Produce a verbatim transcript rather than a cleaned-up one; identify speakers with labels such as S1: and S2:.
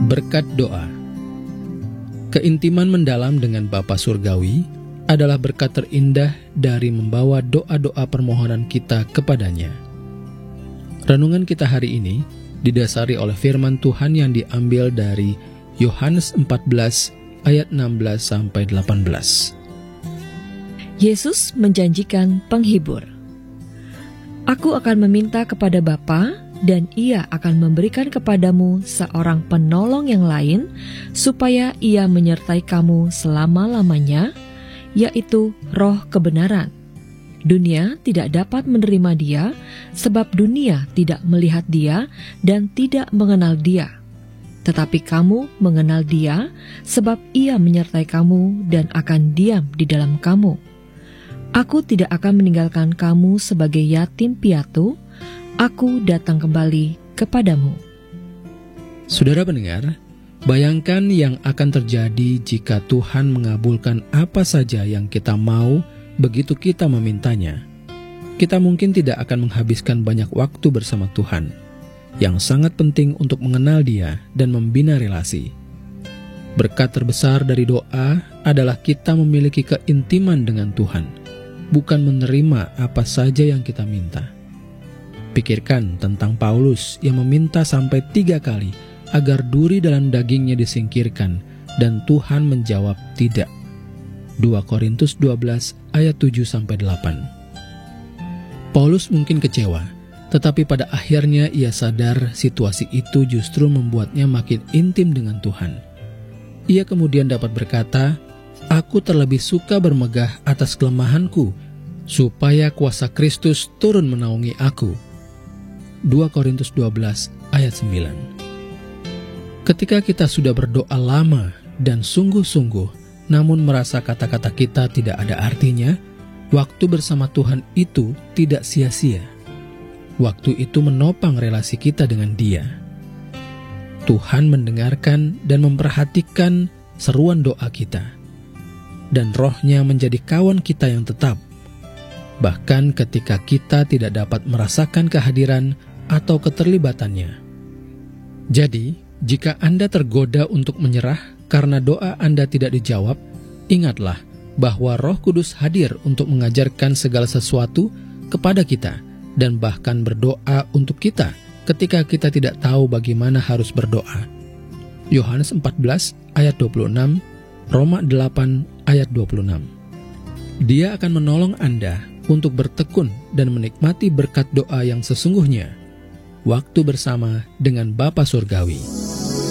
S1: Berkat doa. Keintiman mendalam dengan Bapa Surgawi adalah berkat terindah dari membawa doa-doa permohonan kita kepadanya. Renungan kita hari ini didasari oleh firman Tuhan yang diambil dari Yohanes empat belas ayat enam belas sampai delapan belas.
S2: Yesus menjanjikan penghibur. Aku akan meminta kepada Bapa, dan Ia akan memberikan kepadamu seorang penolong yang lain, supaya Ia menyertai kamu selama-lamanya, yaitu Roh kebenaran. Dunia tidak dapat menerima Dia, sebab dunia tidak melihat Dia dan tidak mengenal Dia. Tetapi kamu mengenal Dia, sebab Ia menyertai kamu dan akan diam di dalam kamu. Aku tidak akan meninggalkan kamu sebagai yatim piatu. Aku datang kembali kepadamu.
S1: Saudara pendengar, bayangkan yang akan terjadi jika Tuhan mengabulkan apa saja yang kita mau begitu kita memintanya. Kita mungkin tidak akan menghabiskan banyak waktu bersama Tuhan, yang sangat penting untuk mengenal Dia dan membina relasi. Berkat terbesar dari doa adalah kita memiliki keintiman dengan Tuhan, bukan menerima apa saja yang kita minta. Pikirkan tentang Paulus yang meminta sampai tiga kali agar duri dalam dagingnya disingkirkan, dan Tuhan menjawab tidak. dua Korintus dua belas ayat tujuh sampai delapan. Paulus mungkin kecewa, tetapi pada akhirnya ia sadar situasi itu justru membuatnya makin intim dengan Tuhan. Ia kemudian dapat berkata, "Aku terlebih suka bermegah atas kelemahanku, supaya kuasa Kristus turun menaungi aku." dua Korintus dua belas ayat sembilan. Ketika kita sudah berdoa lama dan sungguh-sungguh, namun merasa kata-kata kita tidak ada artinya, waktu bersama Tuhan itu tidak sia-sia. Waktu itu menopang relasi kita dengan Dia. Tuhan mendengarkan dan memperhatikan seruan doa kita, dan Roh-Nya menjadi kawan kita yang tetap. Bahkan ketika kita tidak dapat merasakan kehadiran atau keterlibatannya. Jadi, jika Anda tergoda untuk menyerah karena doa Anda tidak dijawab, ingatlah bahwa Roh Kudus hadir untuk mengajarkan segala sesuatu kepada kita dan bahkan berdoa untuk kita ketika kita tidak tahu bagaimana harus berdoa. Yohanes empat belas ayat dua puluh enam, Roma delapan ayat dua puluh enam. Dia akan menolong Anda untuk bertekun dan menikmati berkat doa yang sesungguhnya, waktu bersama dengan Bapa Surgawi.